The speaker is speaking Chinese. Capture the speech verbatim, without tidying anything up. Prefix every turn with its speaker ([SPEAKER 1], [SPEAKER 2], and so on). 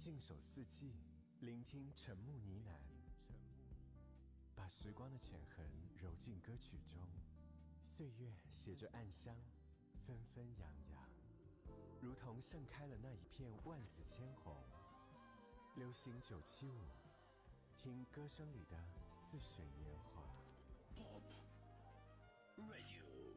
[SPEAKER 1] 静守四季，聆听沉木呢喃，把时光的浅痕揉进歌曲中，岁月携着暗香，纷纷扬扬，如同盛开了那一片万紫千红。流行九七五，听歌声里的似水年华。
[SPEAKER 2] Pop Radio。